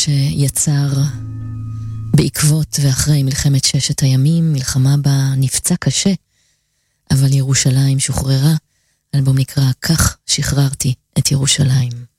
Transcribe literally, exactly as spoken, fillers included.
שיצר בעקבות ואחרי מלחמת ששת הימים, מלחמה בה נפצע קשה, אבל ירושלים שוחררה. אלבום נקרא כך שחררתי את ירושלים.